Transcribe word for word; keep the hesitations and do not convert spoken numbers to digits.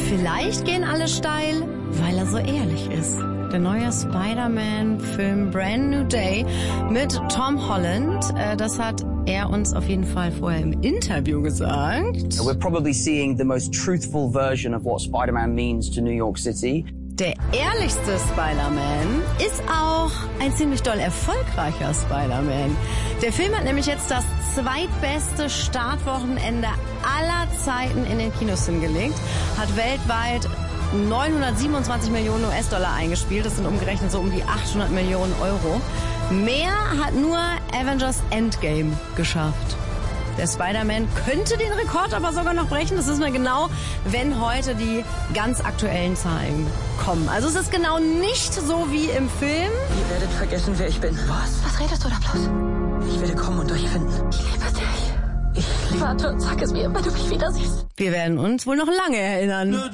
Vielleicht gehen alle steil, weil er so ehrlich ist. Der neue Spider-Man-Film Brand New Day mit Tom Holland, äh, das hat er uns auf jeden Fall vorher im Interview gesagt. We're probably seeing the most truthful version of what Spider-Man means to New York City. Der ehrlichste Spider-Man ist auch ein ziemlich doll erfolgreicher Spider-Man. Der Film hat nämlich jetzt das zweitbeste Startwochenende aller Zeiten in den Kinos hingelegt, hat weltweit neunhundertsiebenundzwanzig Millionen U S-Dollar eingespielt. Das sind umgerechnet so um die achthundert Millionen Euro. Mehr hat nur Avengers Endgame geschafft. Der Spider-Man könnte den Rekord aber sogar noch brechen. Das wissen wir genau, wenn heute die ganz aktuellen Zahlen kommen. Also es ist genau nicht so wie im Film. Ihr werdet vergessen, wer ich bin. Was? Was redest du da bloß? Ich werde kommen und euch finden. Ich liebe dich. Ich liebe... Warte und sag es mir, wenn du mich wieder siehst. Wir werden uns wohl noch lange erinnern.